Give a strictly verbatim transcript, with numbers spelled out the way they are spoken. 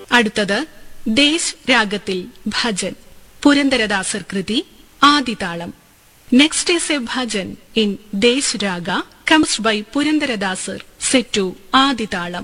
അടുത്തത് ദേശ് രാഗത്തിൽ ഭജൻ, പുരന്ദരദാസർ കൃതി, ആദിതാളം. Next is A bhajan in Desh raga, കംസ്ഡ് by Purandaradasar, set to ആദിതാളം.